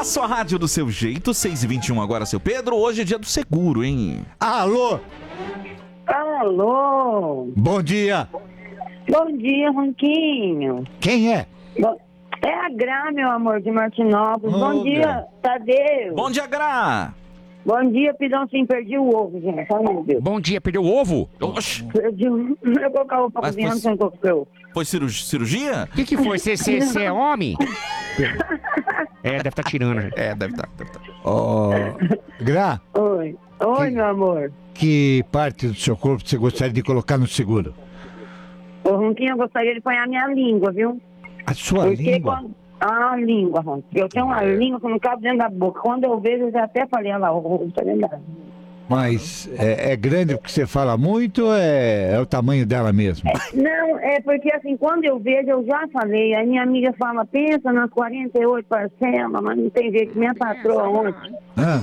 sua rádio do seu jeito, 6h21 agora, seu Pedro. Hoje é dia do seguro, hein? Alô? Alô? Bom dia. Bom dia, Ronquinho. Quem é? É a Gra, meu amor, de Martinópolis. Bom dia, Gra. Tadeu. Bom dia, Gra. Bom dia, Pidãozinho. Perdi o ovo, gente. Ai, meu Deus. Bom dia, perdeu o ovo? Oxi, Perdi o... Eu colocar o ovo pra Mas cozinhar, foi- não sei o que eu... foi cirurgia? O que foi? Você é homem? É, deve estar tirando. Gente. É, deve estar. Ó, Gra, Oi. Oi, meu amor. que parte do seu corpo você gostaria de colocar no seguro? Ô, Ronquinho, eu gostaria de pôr a minha língua, viu? A sua Porque língua? quando... Ah, língua, Ronquinho. Eu tenho uma língua que não cabe dentro da boca. Quando eu vejo, eu já até falei, olha lá, o tá dentro da... Mas é grande porque você fala muito ou é o tamanho dela mesmo? Não, é porque assim, quando eu vejo, eu já falei. Aí minha amiga fala, pensa nas 48 parcelas, mas não tem jeito. Minha patroa ontem, Hã?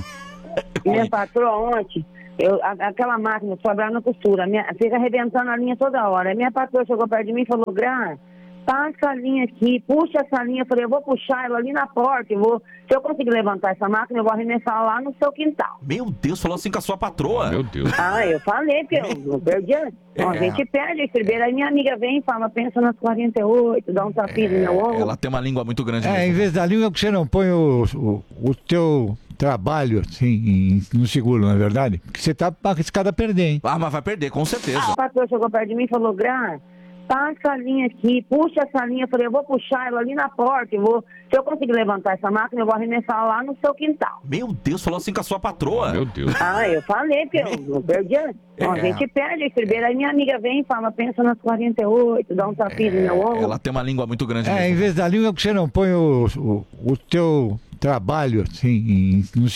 aquela máquina de sobrar na costura, fica arrebentando a linha toda hora. Aí minha patroa chegou perto de mim e falou, Gra, passa a linha aqui, puxa essa linha. Eu falei, eu vou puxar ela ali na porta, se eu conseguir levantar essa máquina, eu vou arremessar lá no seu quintal. Meu Deus, falou assim com a sua patroa. Meu Deus. Ah, eu falei, porque eu perdi. Bom, a gente perde a estribeira. Aí minha amiga vem e fala, pensa nas 48, dá um tapinha no meu ombro. Ela tem uma língua muito grande Em mesmo. vez da língua, que você não põe o teu trabalho assim, no seguro, não é verdade? Porque você tá arriscado a perder, hein? Ah, mas vai perder, com certeza. A patroa chegou perto de mim e falou, Gra, passa a linha aqui, puxa essa linha. Eu falei, eu vou puxar ela ali na porta, se eu conseguir levantar essa máquina, eu vou arremessar lá no seu quintal. Meu Deus, falou assim com a sua patroa. Meu Deus. Ah, eu falei, porque eu perdi. Bom, a gente perde a estribeira. Aí minha amiga vem e fala, pensa nas 48, dá um tapinha no meu ombro. Ela tem uma língua muito grande Em mesmo. vez da língua, que você não põe o teu trabalho assim, no